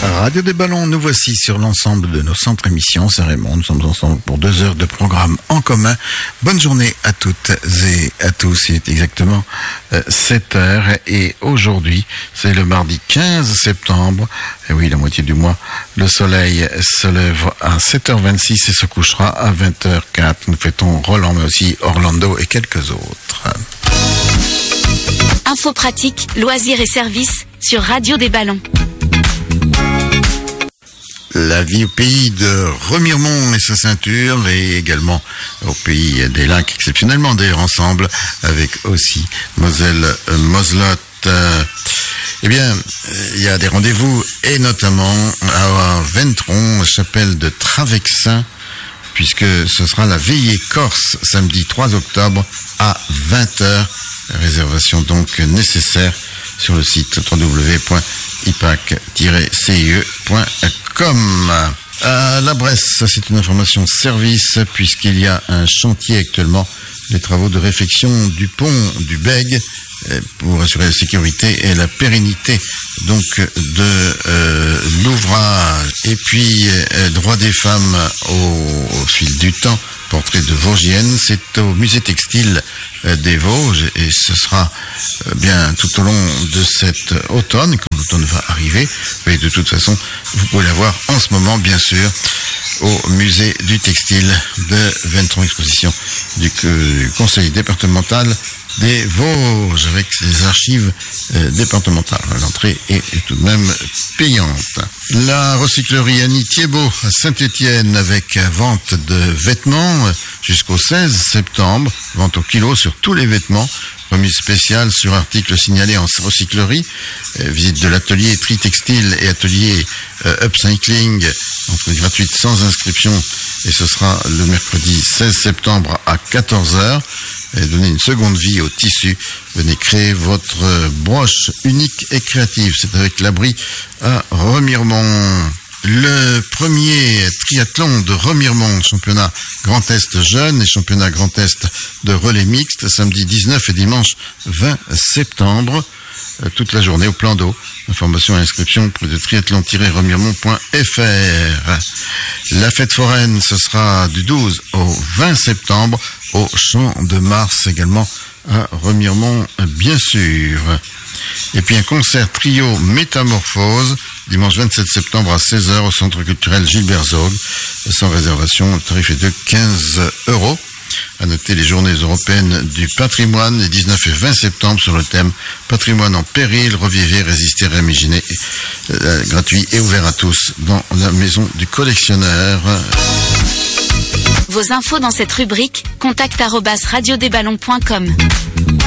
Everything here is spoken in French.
Radio des Ballons, nous voici sur l'ensemble de nos centres émissions. C'est Raymond, nous sommes ensemble pour 2 heures de programme en commun. Bonne journée à toutes et à tous. Il est exactement 7 heures et aujourd'hui, c'est le mardi 15 septembre. Et oui, la moitié du mois, le soleil se lève à 7h26 et se couchera à 20h04. Nous fêtons Roland, mais aussi Orlando et quelques autres. Infos pratiques, loisirs et services sur Radio des Ballons. La vie au pays de Remiremont et sa ceinture, et également au pays des lacs, exceptionnellement d'ailleurs ensemble, avec aussi Moselle, Moselotte. Eh bien, il y a des rendez-vous, et notamment à Ventron, chapelle de Travexin, puisque ce sera la veillée corse, samedi 3 octobre à 20h. Réservation donc nécessaire sur le site www.ipac-cie.com. À la Bresse, ça c'est une information service, puisqu'il y a un chantier actuellement, les travaux de réfection du pont du Bègue, pour assurer la sécurité et la pérennité donc de l'ouvrage. Et puis droit des femmes au fil du temps, portrait de Vosgienne, c'est au musée textile des Vosges, et ce sera bien tout au long de cet automne, quand l'automne va arriver. Mais de toute façon, vous pouvez la voir en ce moment, bien sûr, au musée du textile de Ventron, exposition du conseil départemental des Vosges, avec ses archives départementales. L'entrée est tout de même payante. La recyclerie Annie Thiebaud à Saint-Étienne, avec vente de vêtements jusqu'au 16 septembre, vente au kilo sur tous les vêtements, remise spéciale sur articles signalés en recyclerie, visite de l'atelier tri textile et atelier upcycling, entrée gratuite sans inscription, et ce sera le mercredi 16 septembre à 14h. Et donner une seconde vie au tissu. Venez créer votre broche unique et créative. C'est avec l'abri à Remiremont. Le premier triathlon de Remiremont, championnat Grand Est jeune et championnat Grand Est de relais mixte, samedi 19 et dimanche 20 septembre, toute la journée au plan d'eau. Information et inscription pour le triathlon-remiremont.fr. La fête foraine, ce sera du 12 au 20 septembre au Champ de Mars, également à Remiremont, bien sûr. Et puis un concert trio Métamorphose, dimanche 27 septembre à 16h au Centre culturel Gilbert Zog, sans réservation. Le tarif est de 15 €. À noter les journées européennes du patrimoine, les 19 et 20 septembre, sur le thème Patrimoine en péril, revivez, résistez, réimaginer, gratuit et ouvert à tous dans la maison du collectionneur. Vos infos dans cette rubrique, contact@radiodesballons.com.